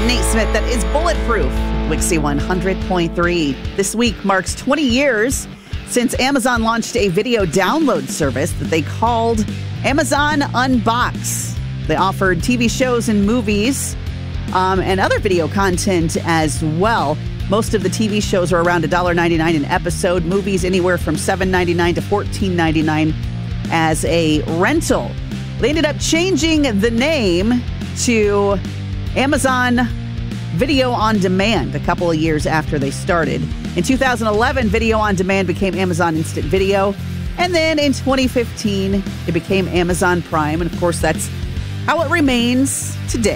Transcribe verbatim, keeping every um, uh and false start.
Nate Smith. That is Bulletproof, Wixie one hundred point three. This week marks twenty years since Amazon launched a video download service that they called Amazon Unbox. They offered T V shows and movies um, and other video content as well. Most of the T V shows are around one dollar ninety-nine an episode. Movies anywhere from seven ninety-nine to fourteen ninety-nine as a rental. They ended up changing the name to Amazon Video on Demand a couple of years after they started. In two thousand eleven, Video on Demand became Amazon Instant Video. And then in twenty fifteen, it became Amazon Prime. And of course, that's how it remains today.